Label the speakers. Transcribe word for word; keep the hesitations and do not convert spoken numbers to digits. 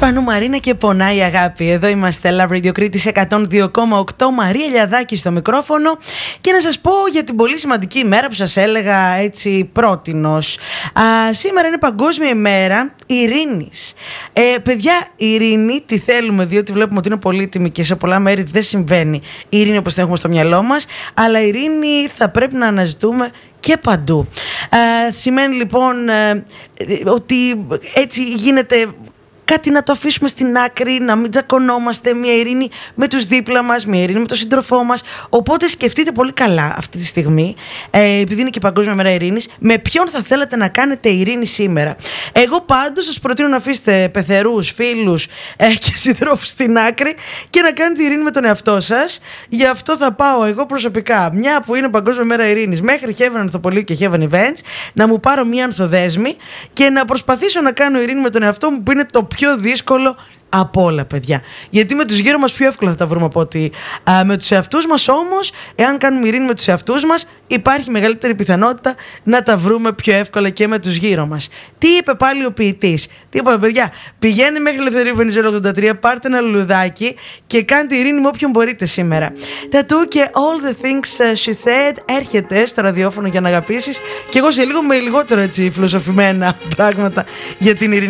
Speaker 1: Σπανού Μαρίνα και πονάει η αγάπη. Εδώ είμαστε, Love Radio Κρήτης εκατόν δύο κόμμα οκτώ. Μαρία Λιαδάκη στο μικρόφωνο. Και να σας πω για την πολύ σημαντική ημέρα που σας έλεγα έτσι πρότινος. Α, σήμερα είναι Παγκόσμια ημέρα ειρήνης. Ε, παιδιά, η ειρήνη τη θέλουμε, διότι βλέπουμε ότι είναι πολύτιμη και σε πολλά μέρη δεν συμβαίνει η ειρήνη όπως την έχουμε στο μυαλό μας. Αλλά η ειρήνη θα πρέπει να αναζητούμε και παντού. Ε, σημαίνει λοιπόν ε, ότι έτσι γίνεται κάτι να το αφήσουμε στην άκρη, να μην τζακωνόμαστε, μια ειρήνη με τους δίπλα μας, μια ειρήνη με τον σύντροφό μας. Οπότε σκεφτείτε πολύ καλά αυτή τη στιγμή, ε, επειδή είναι και Παγκόσμια Μέρα Ειρήνης, με ποιον θα θέλατε να κάνετε ειρήνη σήμερα. Εγώ πάντως σας προτείνω να αφήσετε πεθερούς, φίλους ε, και συντρόφους στην άκρη και να κάνετε ειρήνη με τον εαυτό σας. Γι' αυτό θα πάω εγώ προσωπικά, μια που είναι Παγκόσμια Μέρα Ειρήνης, μέχρι Heaven Ανθοπολίου και Heaven Events, να μου πάρω μια ανθοδέσμη και να προσπαθήσω να κάνω ειρήνη με τον εαυτό μου, που είναι το πιο δύσκολο από όλα, παιδιά. Γιατί με τους γύρω μας πιο εύκολα θα τα βρούμε από ότι α, με τους εαυτούς μας. Όμως, εάν κάνουμε ειρήνη με τους εαυτούς μας, υπάρχει μεγαλύτερη πιθανότητα να τα βρούμε πιο εύκολα και με τους γύρω μας. Τι είπε πάλι ο ποιητής? Τι είπε, παιδιά? Πηγαίνετε μέχρι Ελευθερίου Βενιζέλου ογδόντα τρία, πάρτε ένα λουλουδάκι και κάντε ειρήνη με όποιον μπορείτε σήμερα. Τατού και All the Things She Said έρχεται στο ραδιόφωνο για να αγαπήσεις. Και εγώ σε λίγο με λιγότερο έτσι φιλοσοφημένα πράγματα για την ειρήνη.